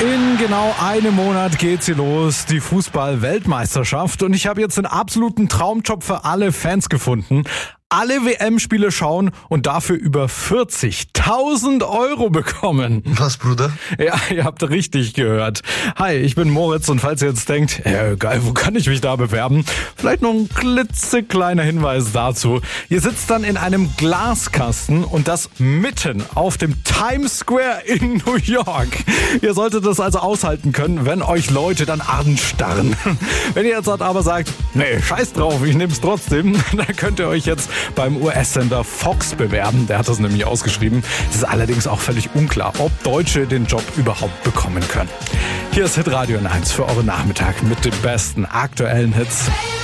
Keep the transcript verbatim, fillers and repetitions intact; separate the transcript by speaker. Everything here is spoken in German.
Speaker 1: In genau einem Monat geht sie los, die Fußball-Weltmeisterschaft. Und ich habe jetzt den absoluten Traumjob für alle Fans gefunden. Alle W M-Spiele schauen und dafür über vierzigtausend Euro bekommen.
Speaker 2: Was, Bruder?
Speaker 1: Ja, ihr habt richtig gehört. Hi, ich bin Moritz und falls ihr jetzt denkt, ja, geil, wo kann ich mich da bewerben? Vielleicht noch ein klitzekleiner Hinweis dazu. Ihr sitzt dann in einem Glaskasten und das mitten auf dem Times Square in New York. Ihr solltet das also aushalten können, wenn euch Leute dann anstarren. Wenn ihr jetzt aber sagt, nee, scheiß drauf, ich nehm's trotzdem, dann könnt ihr euch jetzt beim U S-Sender Fox bewerben. Der hat das nämlich ausgeschrieben. Es ist allerdings auch völlig unklar, ob Deutsche den Job überhaupt bekommen können. Hier ist Hitradio eins für euren Nachmittag mit den besten aktuellen Hits.